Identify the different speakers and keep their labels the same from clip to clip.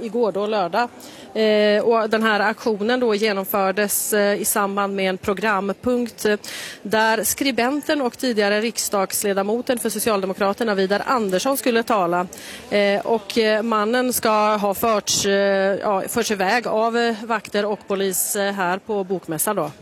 Speaker 1: igår då lördag. Och den här aktionen då genomfördes i samband med en programpunkt där skribenten och tidigare riksdagsledamoten för Socialdemokraterna Vidar Andersson skulle tala. Och mannen ska ha förts iväg av vakter och polis här på Bokmässan då.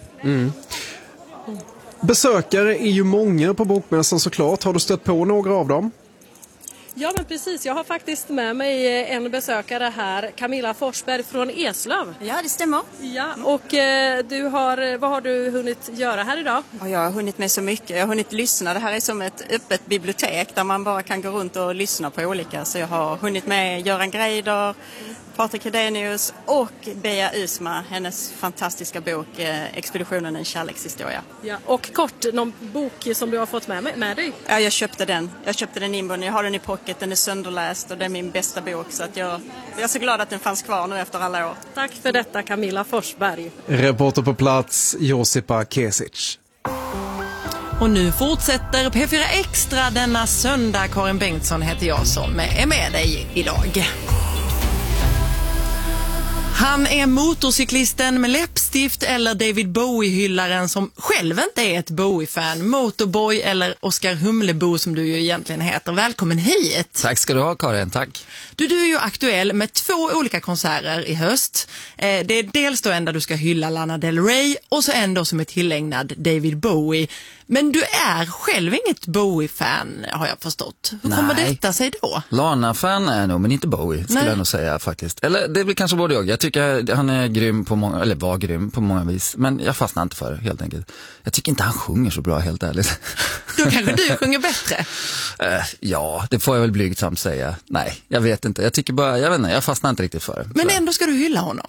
Speaker 2: Besökare är ju många på Bokmässan såklart. Har du stött på några av dem?
Speaker 1: Ja, men precis. Jag har faktiskt med mig en besökare här, Camilla Forsberg från Eslöv.
Speaker 3: Ja, det stämmer.
Speaker 1: Ja, och vad har du hunnit göra här idag?
Speaker 3: Ja, jag har hunnit med så mycket. Jag har hunnit lyssna. Det här är som ett öppet bibliotek där man bara kan gå runt och lyssna på olika. Så jag har hunnit med Göran Greider, Patrik Hedenius och Bea Usma, hennes fantastiska bok Expeditionen, en kärlekshistoria.
Speaker 1: Ja, och kort, någon bok som du har fått med dig?
Speaker 3: Ja, jag köpte den. Jag köpte den inbunden. Jag har den i pocket, den är sönderläst och det är min bästa bok. Så att jag är så glad att den fanns kvar nu efter alla år.
Speaker 1: Tack för detta, Camilla Forsberg.
Speaker 2: Reporter på plats, Josipa Kesic.
Speaker 4: Och nu fortsätter P4 Extra denna söndag. Karin Bengtsson heter jag som är med dig idag. Han är motorcyklisten med läppstift eller David Bowie-hyllaren som själv inte är ett Bowie-fan. Motorboy eller Oskar Humlebo som du ju egentligen heter. Välkommen hit!
Speaker 5: Tack ska du ha, Karin, tack.
Speaker 4: Du är ju aktuell med 2 olika konserter i höst. Det är dels då en där du ska hylla Lana Del Rey och så en då som är tillägnad David Bowie. Men du är själv inget Bowie-fan, har jag förstått. Hur kommer detta sig då?
Speaker 5: Lana-fan är nog, men inte Bowie, skulle jag nog säga faktiskt. Eller det blir kanske både jag tycker han är grym på många, eller var grym på många vis. Men jag fastnar inte för det, helt enkelt. Jag tycker inte han sjunger så bra, helt ärligt.
Speaker 4: Då kanske du sjunger bättre?
Speaker 5: Ja, det får jag väl blygsamt säga. Nej, jag vet inte. Jag tycker bara, jag vet inte, jag fastnar inte riktigt för det.
Speaker 4: Men ändå ska du hylla honom?